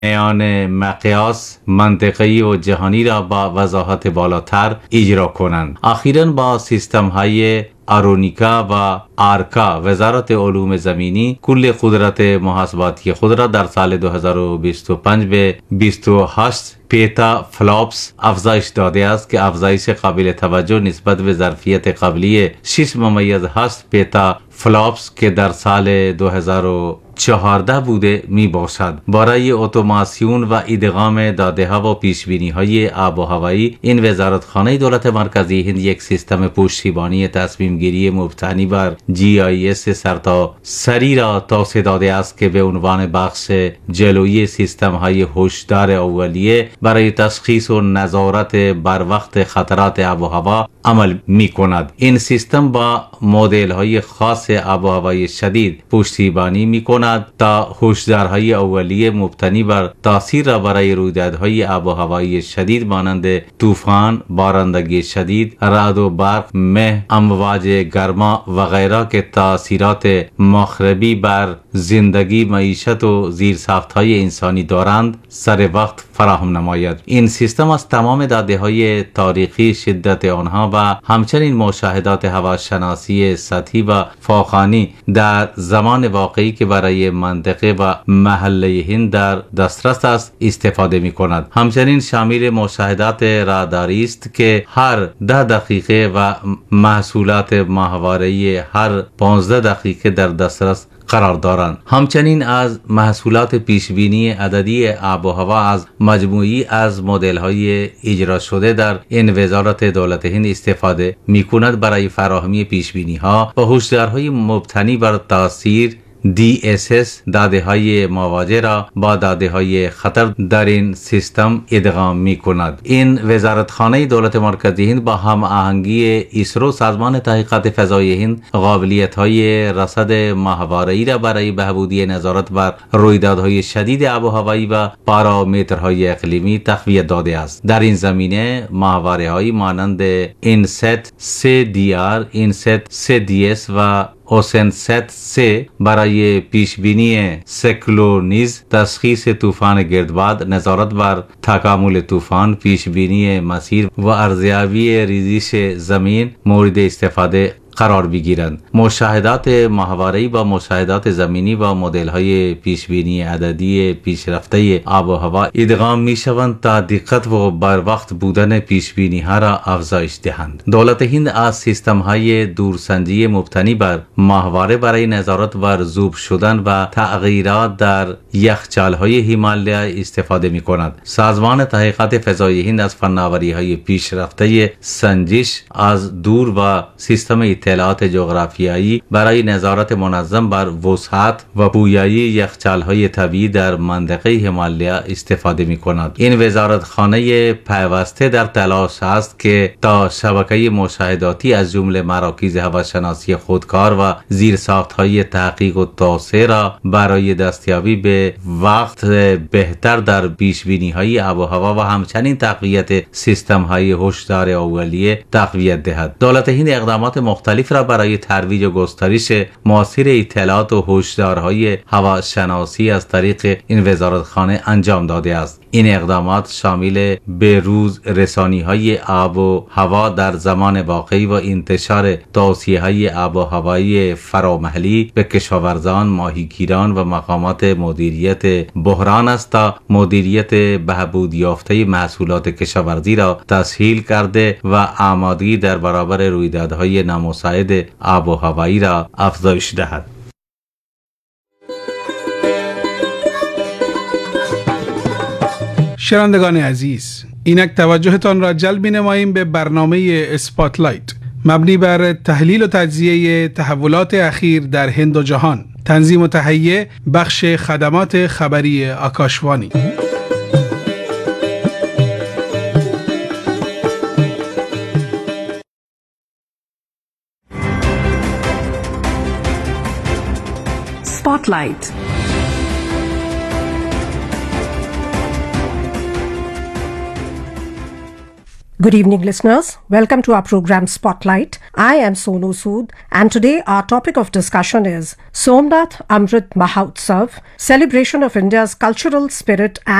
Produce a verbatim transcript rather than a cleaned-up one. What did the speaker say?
میان مقیاس منطقه‌ای و جهانی را با وضاحت بالاتر اجرا کنند. اخیراً با سیستم های آرونیکا و آرکا وزارت علوم زمینی کل قدرت محاسباتی خود را در سال دو هزار و بیست و پنج به بیست و هشت پیتا فلاپس افزایش داده است که افزایش قابل توجه نسبت به ظرفیت قبلی شش ممیز هشت پیتا فلاپس که در سال دو هزار و چهارده بوده می باشد. برای اتوماسیون و ادغام داده ها و پیش بینی های آب و هوایی، این وزارتخانه دولت مرکزی هند یک سیستم پشتیبانی تصمیم گیری مبتنی بر جی آی اس سرتا سری را توسعه داده است که به عنوان بخش جلویی سیستم های هشدار اولیه برای تشخیص و نظارت بر وقت خطرات آب و هوا عمل می کند. این سیستم با مدل های خاص آب و هوای شدید پشتیبانی می کند تا هشدارهای اولیه مبتنی بر تاثیر را برای رویدادهای آب و هوایی شدید مانند طوفان، بارندگی شدید، رعد و برق، مه، امواج گرما و غیره که تاثیرات مخربی بر زندگی، معیشت و زیرساختهای انسانی دارند سر وقت فراهم نماید. این سیستم از تمام داده های تاریخی، شدت آنها و همچنین مشاهدات هواشناسی سطحی و فوقانی در زمان واقعی که برای منطقه و محله هند در دسترس است استفاده می کند. همچنین شامل مشاهدات راداری است که هر ده دقیقه و محصولات ماهواره‌ای هر پانزده دقیقه در دسترس قرار دارند. همچنین از محصولات پیشبینی عددی آب و هوا از مجموعی از مدل های اجرا شده در این وزارت دولت هند استفاده می کند برای فراهمی پیشبینی ها و هشدارهای مبتنی بر تاثیر دی اس اس داده های مواجه را با داده های خطر در این سیستم ادغام می کند. این وزارتخانه دولت مرکزی هند با هم آهنگی اسرو سازمان تحقیقات فضایی هند قابلیت های رصد ماهواره‌ای را برای بهبودی نظارت بر رویدادهای شدید آب و هوایی و پارامترهای اقلیمی تقویت داده است. در این زمینه ماهواره‌هایی مانند اینست سه دی آر، اینست سه دی اس و اوسنست سه برای پیشبینی سیکلونیز، تشخیص طوفان گردباد، نظارت بر تکامل طوفان، پیشبینی مسیر و ارزیابی ریزش زمین مورد استفاده قرار بگیرند. مشاهدات ماهواره‌ای با مشاهدات زمینی و مدل‌های پیشبینی عددی پیشرفته آب و هوا ادغام می‌شوند تا دقت و بر وقت بودن پیشبینی‌ها را افزایش دهند. دولت هند از سیستم‌های دورسنجی مبتنی بر ماهواره برای نظارت بر ذوب شدن و تغییرات در یخچال‌های هیمالیا استفاده می‌کند. سازمان تحقیقات فضایی هند از فناوری‌های پیشرفته سنجش از دور و سیستم اطلاعات جغرافیایی برای نظارت منظم بر وسعت و پویایی یخچال‌های طبیعی در منطقه هیمالیا استفاده می‌کند. این وزارتخانه پیوسته در تلاش است که تا شبکه مشاهداتی از جمله مراکز هواشناسی خودکار و زیرساخت‌های تحقیق و توسعه را برای دستیابی به وقت بهتر در پیش‌بینی‌های آب و هوا و همچنین تقویت سیستم‌های هشدار اولیه تقویت دهد. دولت هند اقدامات مختلف را برای ترویج و گسترش مسیر اطلاعات و هشدارهای هواشناسی از طریق این وزارتخانه انجام داده است. این اقدامات شامل بروز رسانی‌های آب و هوا در زمان واقعی و انتشار توصیه‌های آب و هوایی فرامحلی به کشاورزان، ماهیگیران و مقامات مدیریت بحران است تا مدیریت بهبود یافته محصولات کشاورزی را تسهیل کرده و آمادگی در برابر رویدادهای نامساعد آب و هوایی را افزایش دهد. شنوندگان عزیز، اینک توجهتان را جلب نماییم به برنامه اسپاتلایت مبنی بر تحلیل و تجزیه تحولات اخیر در هند و جهان. تنظیم و تهیه بخش خدمات خبری آکاشوانی. اسپاتلایت. Good evening, listeners. Welcome to our program Spotlight. I am Sonu Sood, and today our topic of discussion is Somnath Amrit Mahotsav, celebration of India's cultural spirit